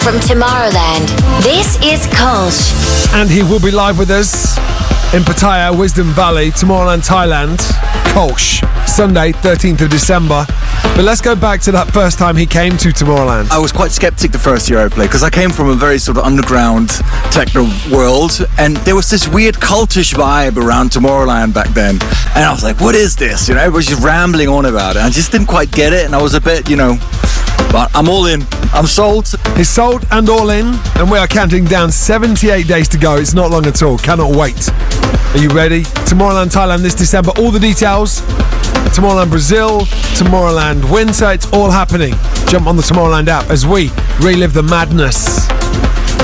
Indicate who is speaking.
Speaker 1: From Tomorrowland, this is Kolsch.
Speaker 2: And he will be live with us in Pattaya, Wisdom Valley, Tomorrowland, Thailand. Kolsch, Sunday, 13th of December. But let's go back to that first time he came to Tomorrowland.
Speaker 3: I was quite skeptic the first year I played because I came from a very sort of underground techno world, and there was this weird cultish vibe around Tomorrowland back then. And I was like, what is this? You know, everybody was just rambling on about it. I just didn't quite get it, and I was a bit, but I'm all in. I'm sold.
Speaker 2: He's sold and all in, and we are counting down 78 days to go. It's not long at all. Cannot wait. Are you ready? Tomorrowland Thailand this December. All the details. Tomorrowland Brazil, Tomorrowland Winter. It's all happening. Jump on the Tomorrowland app as we relive the madness.